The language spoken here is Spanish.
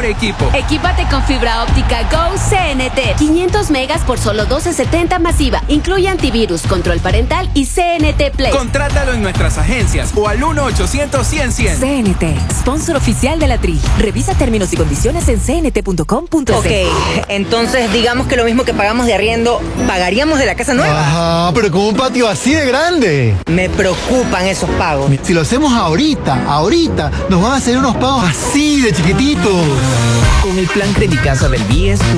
mejor equipo. Equípate con fibra óptica Go CNT. 500 megas por solo $12.70 masiva. Incluye antivirus, control parental y CNT Play. Contrátalo en nuestras agencias o al 1-800-100-100. CNT, sponsor oficial de la Tri. Revisa términos y condiciones en cnt.com.es. Ok, entonces digamos que lo mismo que pagamos de arriendo, ¿pagaríamos de la casa nueva? Ajá, pero con un patio así de grande. Me preocupan esos pagos. Si lo hacemos ahorita, nos van a hacer unos pagos así de chiquititos. Con el plan Credicasa del BIES,